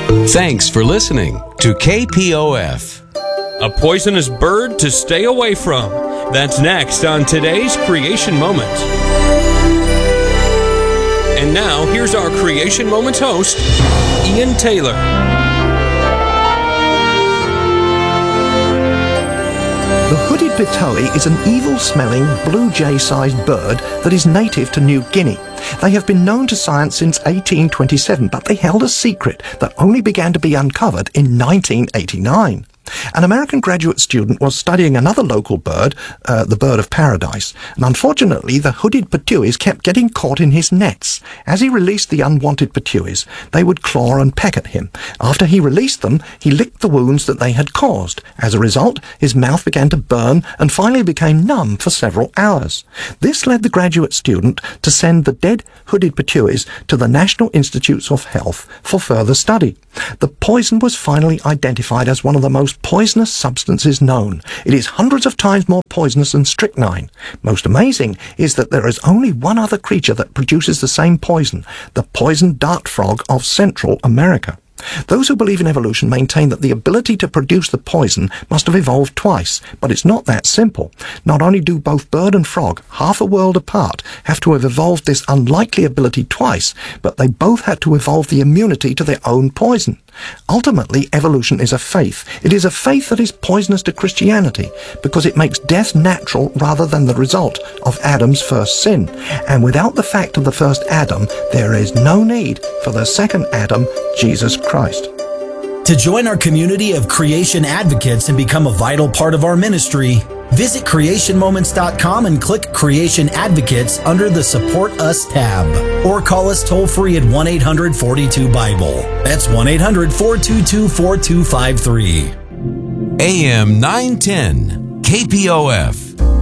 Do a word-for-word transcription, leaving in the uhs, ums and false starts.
Thanks for listening to K P O F. A poisonous bird to stay away from. That's next on today's Creation Moment. And now, here's our Creation Moment host, Ian Taylor. The hooded pitoe is an evil-smelling, blue jay-sized bird that is native to New Guinea. They have been known to science since eighteen twenty-seven, but they held a secret that only began to be uncovered in nineteen eighty-nine. An American graduate student was studying another local bird, uh, the bird of paradise, and unfortunately the hooded pituis kept getting caught in his nets. As he released the unwanted pituis, they would claw and peck at him. After he released them, he licked the wounds that they had caused. As a result, his mouth began to burn and finally became numb for several hours. This led the graduate student to send the dead hooded pituis to the National Institutes of Health for further study. The poison was finally identified as one of the most poisonous substances known. It is hundreds of times more poisonous than strychnine. Most amazing is that there is only one other creature that produces the same poison, the poison dart frog of Central America. Those who believe in evolution maintain that the ability to produce the poison must have evolved twice, but it's not that simple. Not only do both bird and frog, half a world apart, have to have evolved this unlikely ability twice, but they both had to evolve the immunity to their own poison. Ultimately, evolution is a faith. It is a faith that is poisonous to Christianity because it makes death natural rather than the result of Adam's first sin. And without the fact of the first Adam, there is no need for the second Adam, Jesus Christ. To join our community of creation advocates and become a vital part of our ministry, visit creation moments dot com and click Creation Advocates under the Support Us tab. Or call us toll-free at one eight hundred, four two, Bible. That's one eight hundred, four two two, four two five three. A M nine ten, K P O F.